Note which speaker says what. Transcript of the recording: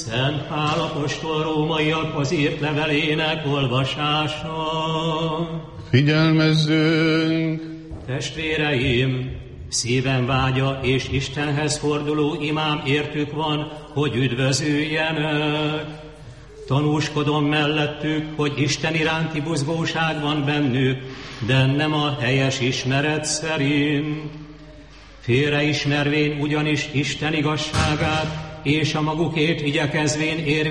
Speaker 1: Szent Pál apostol rómaiakhoz írt levelének olvasása.
Speaker 2: Figyelmezzünk!
Speaker 1: Testvéreim, szívem vágya és Istenhez forduló imám értük van, hogy üdvözüljenek. Tanúskodom mellettük, hogy Isten iránti buzgóság van bennük, de nem a helyes ismeret szerint. Félreismervén ugyanis Isten igazságát, és a magukért igyekezvén